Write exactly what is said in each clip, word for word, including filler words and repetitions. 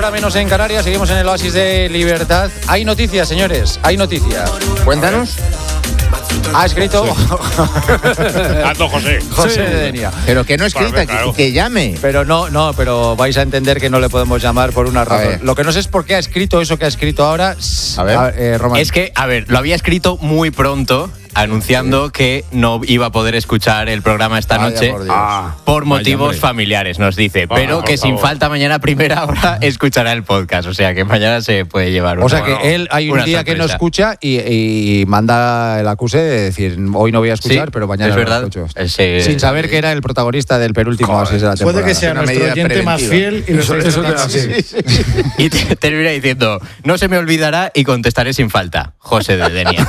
hora menos en Canarias, seguimos en el oasis de libertad. Hay noticias, señores, hay noticias. Cuéntanos. Ha escrito Ando José. José Sí. de Denia. Pero que no escrita, Vale, claro. que, que llame. Pero no, no, pero vais a entender que no le podemos llamar por una razón. ver. Lo que no sé es por qué ha escrito eso que ha escrito ahora. A ver. eh, Román. Es que, a ver, lo había escrito muy pronto, anunciando sí. que no iba a poder escuchar el programa esta Vaya noche por Dios. Ah, por motivos vaya, familiares, nos dice. Vamos, pero que por sin favor. falta mañana a primera hora escuchará el podcast. O sea, que mañana se puede llevar una O sea bueno, que él hay un una día que no sorpresa. escucha y, y manda el acuse de decir, hoy no voy a escuchar, Sí, pero mañana es lo verdad. escucho. Ese- Sin saber que era el protagonista del penúltimo Joder. oasis de la temporada. Puede que sea Una nuestro medida oyente más preventiva. fiel y lo Eso- estáis eso te tratando da- así. sí. Y te- termina diciendo, no se me olvidará y contestaré sin falta. José de Denia.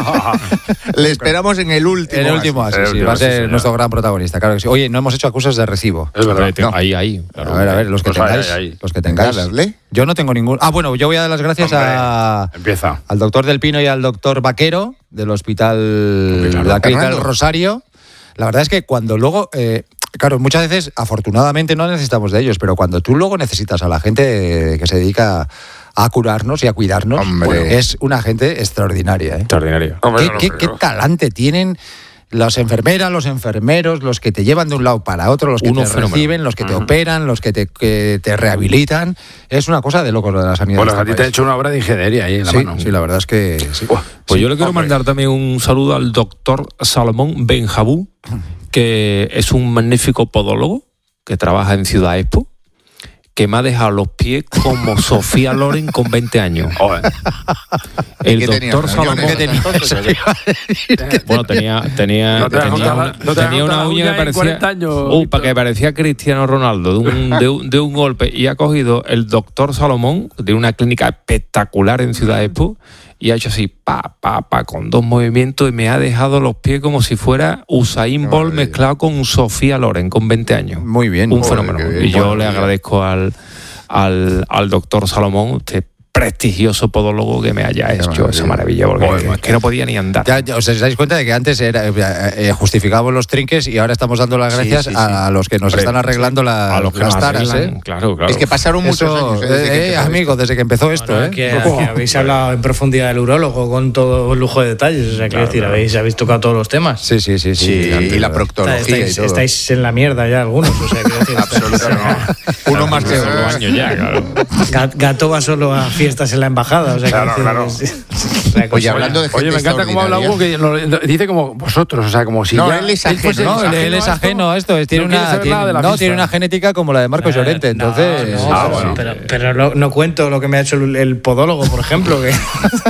Le esperamos en el último. El último oasis. oasis, El sí, último, va a sí, ser señor. nuestro gran protagonista, claro que sí. Oye, no hemos hecho acusas de recibo. Es verdad. No. Ahí, ahí. claro. A ver, a ver, los que Pues ahí, tengáis. ahí, ahí. Los que tengáis. Venga, dale. Yo no tengo ningún. Ah, bueno, yo voy a dar las gracias Hombre, a, Empieza. al doctor Del Pino y al doctor Vaquero del Hospital Claro, de la Clínica del Fernando. Rosario. La verdad es que cuando luego, eh, claro, muchas veces, afortunadamente no necesitamos de ellos, pero cuando tú luego necesitas a la gente que se dedica a curarnos y a cuidarnos, Hombre. pues, es una gente extraordinaria. ¿eh? Extraordinario. ¿Qué, qué- qué talante tienen las enfermeras, los enfermeros, los que te llevan de un lado para otro, los que Uno te fenómeno. reciben, los que te Ujú. operan, los que te, que te rehabilitan? Es una cosa de locos lo de la sanidad. Bueno, de a este ti te ha país. hecho una obra de ingeniería ahí en la Sí, mano. sí, la verdad es que sí. Pues yo le quiero hombre. mandar también un saludo al doctor Salomón Benjabú, que es un magnífico podólogo que trabaja en Ciudad Expo, que me ha dejado los pies como Sofía Loren con veinte años. Joder. El ¿Qué tenía, doctor Salomón. riñones? ¿Qué tenía? Bueno, tenía, tenía, No te has tenía, cortado una, la- no te has tenía una cortado la uña uña que en parecía. cuarenta años, Uh, Víctor. para que parecía Cristiano Ronaldo de un, de, un, de un golpe. Y ha cogido el doctor Salomón, que tiene una clínica espectacular en Ciudad Expo, y ha hecho así, pa, pa, pa, con dos movimientos, y me ha dejado los pies como si fuera Usain Bolt maravilla. mezclado con Sofía Loren, con veinte años. Muy bien. Un Joder, fenómeno. qué bien. Y yo Bueno, le bien. agradezco al, al, al doctor Salomón, usted prestigioso podólogo, que me haya hecho maravilla. esa maravilla, porque Joder, es macho. que no podía ni andar. Ya, ya, os dais cuenta de que antes era, eh, eh, justificábamos los trinques y ahora estamos dando las Sí, gracias sí, sí. a los que nos Hombre, están arreglando la- a los que las nos taras. arreglan, ¿eh? Claro, claro. Es que pasaron muchos Eso, años. ¿eh? desde que eh, empezó amigo, desde que empezó esto. Bueno, ¿eh? que, que habéis hablado en profundidad del urólogo con todo lujo de detalles. O sea, quiero decir, habéis, habéis tocado todos los temas. Sí, sí, sí. Sí, sí, y la verdad. proctología estáis, y todo. estáis en la mierda ya algunos. O sea, quiero decir, Absolutamente. Uno más que Todos los otro. años ya, claro. Gat- Gato va solo a fiestas en la embajada. O sea, Claro, quiero claro. decir, es- es una cosa- Oye, hablando de gente Oye, me encanta cómo habla Hugo, que lo- dice como vosotros, o sea, como si No, ya... él es fuese ajeno, No, él, él es a ajeno a esto. es- Tiene, No quiere una, saber tiene, nada de la no, FIFA. tiene una genética como la de Marcos Llorente. No, Entonces, no, Ah, pero- bueno. pero, pero no, no cuento lo que me ha hecho el, el podólogo, por ejemplo. Que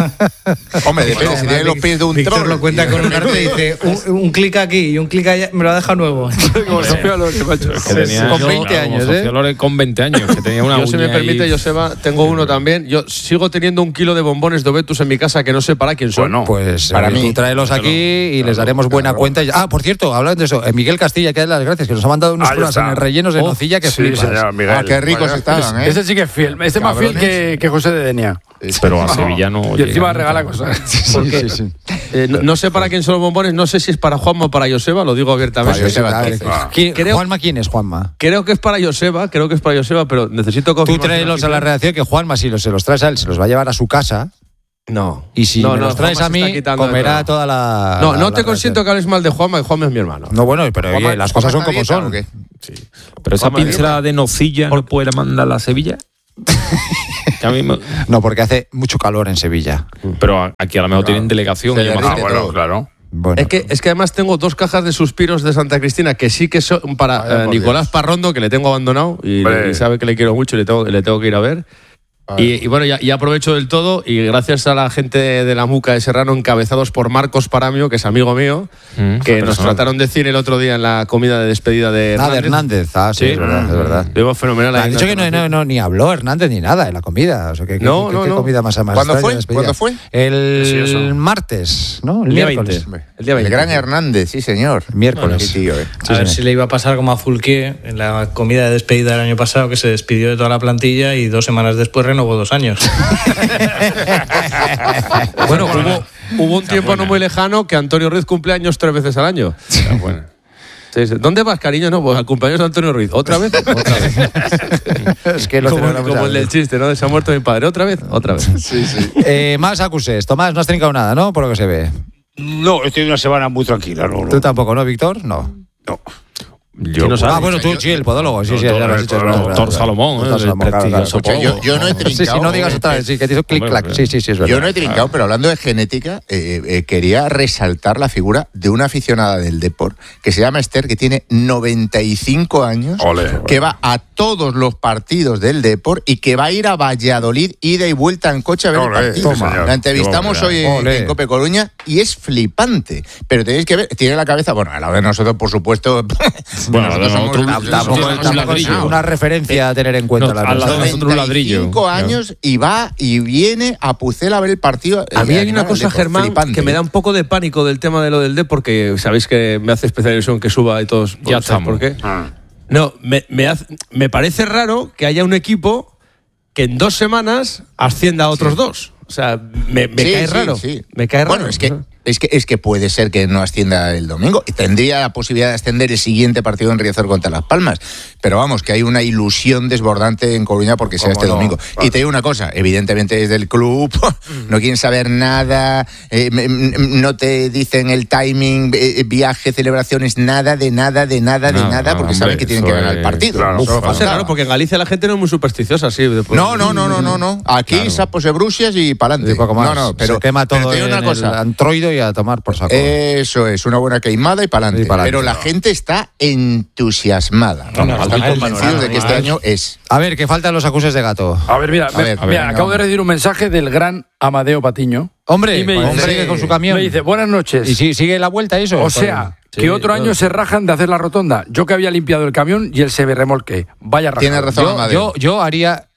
Hombre, depende, si tiene los pies de un Víctor troll. lo cuenta con un arte y dice un, un clic aquí y un clic allá, me lo ha dejado nuevo. Como Sofía Loren, macho. Que tenía- Con yo, veinte como años, Sofía ¿eh? Loren con veinte años, que tenía una Yo, si me uña permite, ahí. Joseba, tengo uno también. Yo sigo teniendo un kilo de bombones de Obetus en mi casa que no sé para quién son. Bueno, Pues Para eh, mí. tú tráelos aquí y les daremos buena cuenta. Ah, por cierto, hablando de eso, eh, Miguel Castilla, que da las gracias, que nos ha mandado unos Ahí pruebas está. en el rellenos de Oh, nocilla que sí, flipas. señor, Miguel. Ah, qué ricos Bueno, estaban, ¿eh? Ese sí que es fiel. Este es más fiel que, que José de Denia. Pero a Sevilla no. Y encima llega regala nunca. cosas. Porque, eh, no, no sé para quién son los bombones, no sé si es para Juanma o para Joseba, lo digo abiertamente. Para Joseba, Vale. entonces. ¿Quién- Creo- Juanma, ¿quién es Juanma? Creo que es para Joseba, creo que es para Joseba, pero necesito Tú confirmar. tráelos a la redacción, que Juanma, si los, se los traes a él, se los va a llevar a su casa. No. Y si no, me no, los traes Juanma a se está mí, quitando de comerá todo. toda la. No, la- no la te consiento que hables mal de Juanma, que Juanma es mi hermano. No, bueno, pero oye, Juanma, las cosas son ¿Juanma como está son. dieta o qué? Pero esa Juanma, pincelada de nocilla no puede mandarla a Sevilla. Que a mí me- No, porque hace mucho calor en Sevilla. Pero aquí a lo mejor tienen delegación. Se y demás. derrite Ah, bueno, todo. claro. Bueno, Es que, es que además tengo dos cajas de suspiros de Santa Cristina que sí que son para Vaya eh, por Nicolás Dios. Parrondo, que le tengo abandonado y, Hombre. y sabe que le quiero mucho y le tengo, le tengo que ir a ver. Y, y bueno, ya, ya aprovecho del todo y gracias a la gente de la Muca de Serrano, encabezados por Marcos Paramio, que es amigo mío, Mm, que persona. nos trataron de cine el otro día en la comida de despedida de Ah, Hernández. de Hernández. Ah, sí, Sí. es verdad, es verdad. Vemos fenomenal. Ha ahí dicho que no, la- no, no, ni habló Hernández ni nada en la comida. O sea, que, que- No, que- no, qué no. comida más, más ¿Cuándo extraña fue? de despedida. ¿Cuándo fue? El Sí, eso. martes, ¿no? El, El día miércoles. veinte. El día El veinte. gran Hernández, sí, señor. Miércoles. Qué tío, eh. Sí, a ver señor. si le iba a pasar como a Fulquier en la comida de despedida del año pasado, que se despidió de toda la plantilla y dos semanas después renovó dos años. Bueno, hubo, hubo un tiempo no muy lejano que Antonio Ruiz cumple años tres veces al año. Está buena. Sí, sí. ¿Dónde vas, cariño? No, pues al cumpleaños de Antonio Ruiz. ¿Otra vez? Otra vez. Es que lo como celebra como muchas el del veces. chiste, ¿no? Se ha muerto mi padre. ¿Otra vez? Otra vez. Sí, sí. Eh, más acuses. Tomás, no has trincado nada, ¿no? Por lo que se ve. No, estoy una semana muy tranquila. No, no. Tú tampoco, ¿no, Víctor? No. No. Yo, no sabe? Ah, bueno, tú sí, el podólogo. Sí, sí, ya lo has dicho. Doctor, doctor Salomón, Doctor ¿eh? Salomón, El claro, prestigioso claro. Yo, yo no he trincado. Sí, sí, no digas otra vez. Sí, que te hizo clic, Hombre, clac. Sí, sí, sí, es verdad. Yo no he trincado, pero hablando de genética, eh, eh, quería resaltar la figura de una aficionada del deporte que se llama Esther, que tiene noventa y cinco años, Ole. que va a todos los partidos del deporte y que va a ir a Valladolid, ida y vuelta en coche a ver Ole, el partido. toma. La entrevistamos Qué hoy en, Ole. en Cope Coruña y es flipante. Pero tenéis que ver, tiene la cabeza, bueno, a la de nosotros, por supuesto. Bueno, nosotros nosotros- somos- nosotros- Tampoco, nosotros- tampoco es ladrillo. una referencia a tener en cuenta No, la al lado persona. de nosotros un ladrillo. noventa y cinco años y va y viene a Pucela a ver el partido. A mí Eh, hay una el cosa, Depor, Germán, flipante. que me da un poco de pánico del tema de lo del D, porque sabéis que me hace especial ilusión que suba y todos. Ya ¿sabéis estamos. ¿Por qué? Ah. No, me, me, hace- me parece raro que haya un equipo que en dos semanas ascienda a otros dos. O sea, me, me Sí, cae sí, raro. sí. Me cae raro. Bueno, es que, es, que, es que puede ser que no ascienda el domingo y tendría la posibilidad de ascender el siguiente partido en Riazor contra Las Palmas. Pero vamos, que hay una ilusión desbordante en Coruña porque sea ¿Cómo este no? domingo. Vale. Y te digo una cosa, evidentemente desde el club no quieren saber nada, eh, m- m- no te dicen el timing, eh, viaje, celebraciones, nada, de nada, de nada, de Nada, nada, porque hombre, saben que tienen que eso ganar el es- partido. claro, Uf, eso faltaba. Es raro, porque en Galicia la gente no es muy supersticiosa, sí. de- No, no, no, no, no, no. Aquí Claro. sapos de brucias y para Y adelante. poco más. No, no, pero se quema pero todo te digo en una cosa. el antroido y a tomar por saco. Eso es, una buena queimada y para Y adelante. pa'lante. Pero la gente está entusiasmada. No, no, Están no, convencidos no, de que no, este no. año es. A ver, que faltan los acuses de gato. A ver, mira, A me- ver, a mira, ver, acabo venga, de recibir un mensaje del gran Amadeo Patiño. Hombre, Y me pues, dice- sigue con su camión. Me dice, buenas noches. ¿Y si, sigue la vuelta eso? O sea, Sí, que otro no. año se rajan de hacer la rotonda. Yo que había limpiado el camión y él se remolque. Vaya rajado. Tiene razón, yo, Amadeo. yo, yo haría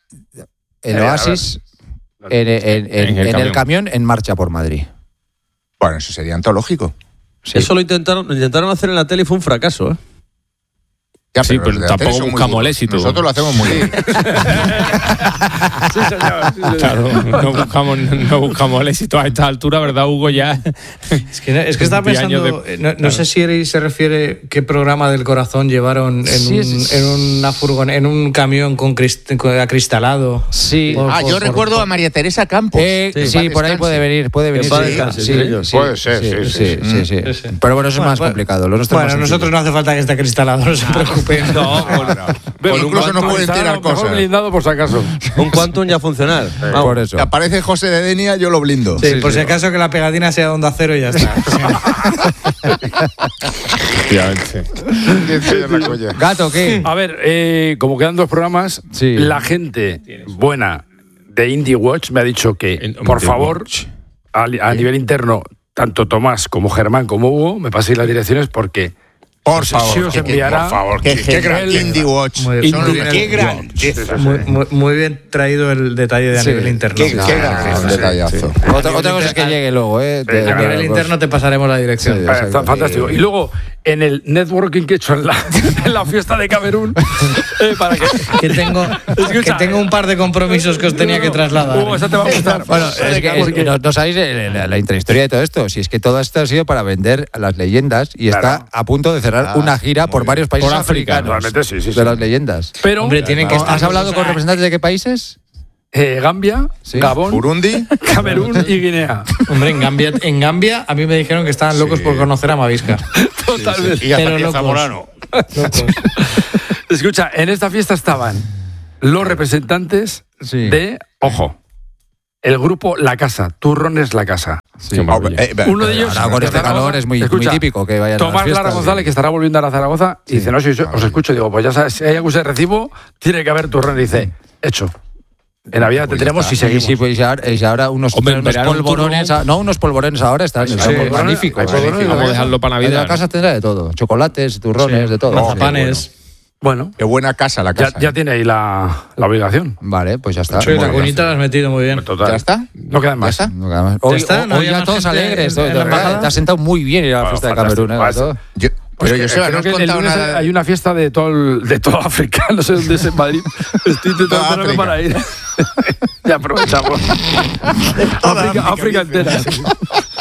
el Eh, a oasis en, en- en- En el en el camión. camión en marcha por Madrid. Bueno, eso sería antológico. Sí. Eso lo intentaron, lo intentaron hacer en la tele y fue un fracaso, ¿eh? Ya, Sí, pero los de la tampoco tele son muy buscamos burros. el éxito. Nosotros lo hacemos muy bien. Sí, señor, sí, señor. Claro, no buscamos, no buscamos el éxito a esta altura, ¿verdad, Hugo? Ya. Es que, es que estaba veinte años pensando, de- eh, no, no sé si Eri se refiere qué programa del corazón llevaron en, Sí, un, es- en una furgon, en un camión con, crist- con acristalado. Sí. Por- Ah, por- yo por- recuerdo por- a María Teresa Campos. Eh, Que sí, en paz por ahí descanse. puede venir, puede venir. en paz sí, descanse, sí, sí, señor. sí, Puede ser, sí, sí, sí, sí, sí. Sí, sí. Pero bueno, eso es Bueno, más bueno. complicado. Lo nuestro es Bueno, más nosotros sencillo. no hace falta que esté acristalado, no se preocupen. No, Pero incluso nos pueden tirar Mejor cosas. blindado por si acaso. un quantum ya a funcionar. Vamos. Por eso. Si aparece José de Denia, yo lo blindo. Sí, por si acaso que la pegatina sea de onda cero y ya está. Gato, ¿qué? A ver, eh, como quedan dos programas, Sí. la gente buena de Indie Watch me ha dicho que, En- por Indie favor, Watch. a, a nivel interno, tanto Tomás como Germán como Hugo, me paséis las direcciones porque Por se favor. os que- que- enviará. por favor. Que qué qué gran- gran Indie Watch. Muy bien. Son Indie- los- qué gran. muy, muy- muy bien traído el detalle de a Sí. nivel interno. Qué, Sí, qué sí, gran sí, sí. detallazo. Otra, otra cosa es que llegue luego, ¿eh? De- A de- nivel pues- interno te pasaremos la dirección. Sí, Eh, está exacto. fantástico. Y luego, en el networking que he hecho en la, en la fiesta de Camerún, eh, para que. Que tengo, Escucha, que tengo un par de compromisos que os tenía que trasladar. Hugo, esa te va a gustar. Bueno, es que, es que no, no sabéis la, la- la intrahistoria de todo esto. Si es que todo esto ha sido para vender a las leyendas y Claro. está a punto de cerrar Ah, una gira por muy varios países Por África, africanos. realmente sí, sí, de sí. las leyendas. Pero, Hombre, tienen que estar. ¿Has hablado con representantes de qué países? eh, Gambia, Sí. Gabón, Burundi. Camerún y Guinea. Hombre, en Gambia, en Gambia a mí me dijeron que estaban locos por conocer a Mavisca. Totalmente. Y a Pero Zamorano. Locos. Escucha, en esta fiesta estaban los representantes Sí. de, ojo, el grupo La Casa, Turrones La Casa. Qué maravilla. Eh, eh, Uno de ellos. Ahora con de este Zaragoza. calor es muy, muy Escucha, típico que vayan a las Tomás Lara fiestas. González, que estará volviendo a la Zaragoza, y dice, no, si yo os escucho, digo, pues ya sabes, si hay algún de recibo, tiene que haber turrones. Dice, hecho. En Navidad Pues tendremos ya si está. seguimos. Sí, sí, pues y ahora, y ahora unos, Hombre, en unos verano un polvorones, turrón. a- no, unos polvorones ahora están, están Sí, polvorones, magníficos. hay polvorones, magníficos. Vamos a dejarlo para En Navidad. la casa tendrá de todo, chocolates, turrones, de todo. Mazapanes. Bueno, Qué buena casa la ya, casa. ya tiene ahí la, la obligación. Vale, pues ya está. Sí, la Muy bien. cunita la has metido muy bien. Total. ¿Ya está? No quedan ¿Ya más. está? No queda más. Hoy, está? hoy- ¿No hoy había ya más todos gente alegres. en- todo- en la embajada? te has sentado muy bien ir a la Bueno, fiesta de fantástico. Camerún. ¿eh, gato? Yo, Pues pero que- yo sé, no creo has que el contado lunes nada. hay una fiesta de todo, el- de todo África, no sé dónde es en Madrid. Estoy intentando Toda ponerme África. para ir. Ya aprovechamos. África, África entera.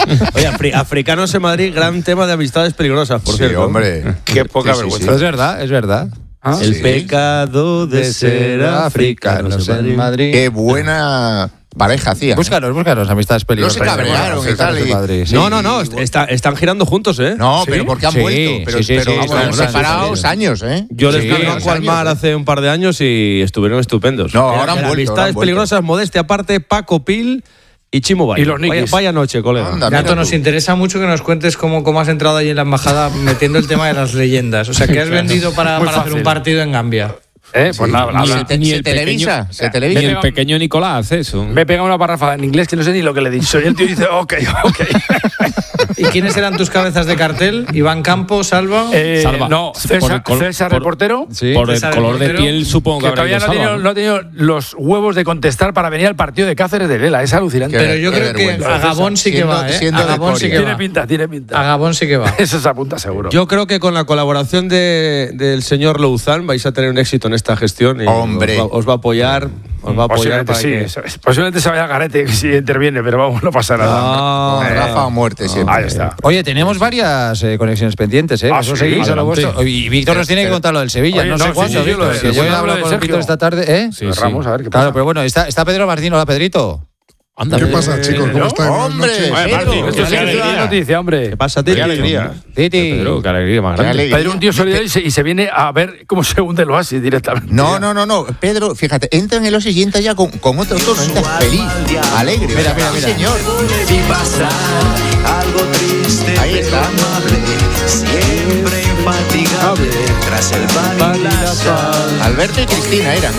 Oye, afri- africanos en Madrid, gran tema de amistades peligrosas, por Sí, cierto. hombre. Qué poca Sí, sí, vergüenza. Pero es verdad, es verdad. Ah, El Sí. pecado de ser africanos en Madrid. Qué buena pareja hacía. Búscanos, búscanos, amistades peligrosas. No se cabrearon y Africanos tal, de y- Madrid, sí. No, no, no, está- están girando juntos, ¿eh? No, ¿Sí? pero porque han Sí, vuelto. Pero, sí, sí, pero sí, vamos, están- están- separados están- años, ¿eh? Yo les Sí, vi años, al mar ¿eh? hace un par de años y estuvieron estupendos. No, ahora han Eran vuelto, amistades ahora han vuelto. peligrosas, modestia aparte, Paco Pil y Chimo Bayo. Y los vaya, niquis. vaya noche, colega. Anda, mira Gato, nos tú. interesa mucho que nos cuentes cómo, cómo has entrado allí en la embajada metiendo el tema de las leyendas. O sea, ¿qué has vendido para, Muy para hacer un fácil. partido en Gambia? Eh, pues nada, Ni nada. se, te- Ni se el televisa, pequeño- se Ni televisa. el pequeño Nicolás hace eso. Me pega una parrafada en inglés que no sé ni lo que le he dicho. Y el tío dice, ok, ok. ¿Y quiénes eran tus cabezas de cartel? Iván Campos, Salva. Eh, Salva. no, Por César, el col- César por- el portero. Sí. Por el César, el color de portero, piel, supongo que Que habrá todavía ido no ha, tenido, Salva, no ha tenido los huevos de contestar para venir al partido de Cáceres de Lela. Es alucinante. Qué Pero yo qué creo que vergüenza. a Gabón sí que Siendo- va, ¿eh? siendo A de Gabón sí que Coria. Tiene va. pinta, tiene pinta. A Gabón sí que va. Eso se apunta seguro. Yo creo que con la colaboración de, del señor Louzán vais a tener un éxito en esta gestión. Y Hombre. Os va, os va a apoyar. Os va a apoyar Posiblemente para sí. que- eso es. Posiblemente se vaya a garete si interviene, pero vamos, no pasa nada. No, Con Rafa a muerte siempre. Ahí está. Oye, tenemos varias eh, conexiones pendientes, ¿eh? Ah, Eso sí, seguís a lo adelante. vuestro. Y Víctor nos tiene que contar lo del Sevilla. Oye, no, no, sé sí, cuándo, sí, sí, Víctor, lo de- que lo yo he de hablado con Sergio. Víctor esta tarde, ¿eh? Sí, Pues sí. Ramos, a ver qué Claro, pasa. pero bueno, está, está Pedro Martín. Hola, Pedrito. Anda, ¿Qué eh, pasa, chicos? ¿Cómo ¿no? estáis? Buenas Hombre, noches. Oye, Pedro, Martín, Esto qué es alegría. una noticia, hombre. ¿Qué pasa, tío? Qué alegría. Titi. Pedro, qué alegría más Qué grande. alegría. Pedro, un tío solidario y se, y se viene a ver cómo se hunde el oasis directamente. No, no, no, no. Pedro, fíjate, entra en el oasis y entra ya con, con otro tono. Entra feliz, alegre. Mira, mira, Sí, mira. señor. Ahí está. Siempre infatigable tras el pan y la sal. Alberto y Cristina eran,